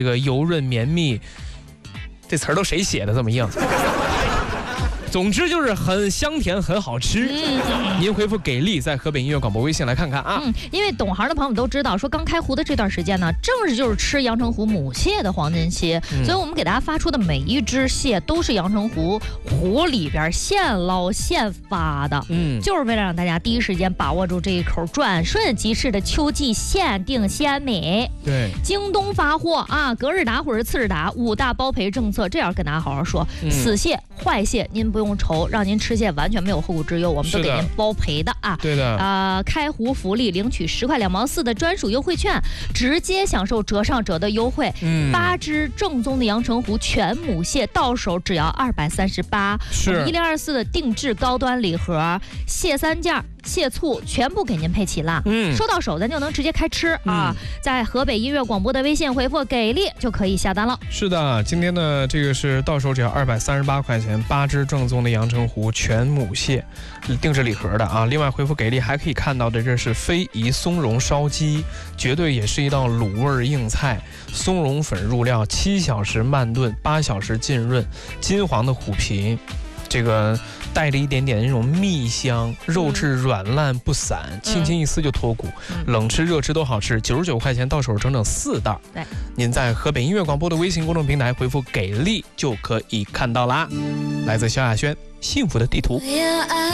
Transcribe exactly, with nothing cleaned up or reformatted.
这个油润绵密，这词儿都谁写的这么硬？总之就是很香甜，很好吃。嗯，您回复给力，在河北音乐广播微信来看看啊。 嗯，因为懂行的朋友都知道，说刚开湖的这段时间呢，正是就是吃阳澄湖母蟹的黄金期，嗯、所以我们给大家发出的每一只蟹都是阳澄湖湖里边现捞现发的，嗯，就是为了让大家第一时间把握住这一口转瞬即逝的秋季限定鲜美。 对， 京东发货啊，隔日打或者次日打，五大包赔政策，这要跟大家好好说。嗯、死蟹、坏蟹，您不用愁，让您吃蟹完全没有后顾之忧，我们都给您包赔的啊。 对的。 啊、呃，开湖福利，领取十块两毛四的专属优惠券，直接享受折上折的优惠。嗯，八只正宗的阳澄湖全母蟹到手只要二百三十八， 是一零二四的定制高端礼盒，蟹三件、蟹醋全部给您配齐了。嗯，收到手咱就能直接开吃啊。嗯、在河北音乐广播的微信回复给力就可以下单了。 是的，今天的这个是到手只要二百三十八块钱，八只正宗的阳澄湖全母蟹，定制礼盒的啊。另外回复给力还可以看到的，这是非遗松茸烧鸡，绝对也是一道卤味硬菜。松茸粉入料，七小时慢炖，八小时浸润，金黄的虎皮，这个带着一点点那种蜜香，肉质软烂不散，嗯、轻轻一撕就脱骨，嗯、冷吃热吃都好吃。九十九块钱到手整整四袋。 对， 您在河北音乐广播的微信公众平台回复给力就可以看到啦。来自萧亚轩《幸福的地图》。